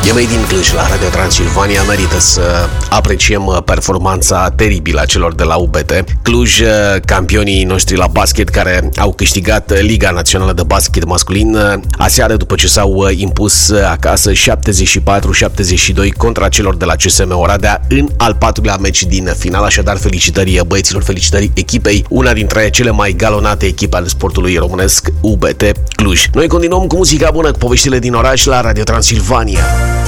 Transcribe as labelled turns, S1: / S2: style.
S1: E mai din Cluj la Radio Transilvania, merită să apreciem performanța teribilă a celor de la UBT. Cluj, campionii noștri la basket care au câștigat Liga Națională de Basket Masculin aseară după ce s-au impus acasă 74-72 contra celor de la CSM Oradea în al patrulea meci din final. Așadar, felicitări băieților, felicitări echipei, una dintre cele mai galonate echipe ale sportului românesc, UBT Cluj. Noi continuăm cu muzica bună, cu poveștile din oraș la Radio Transilvania.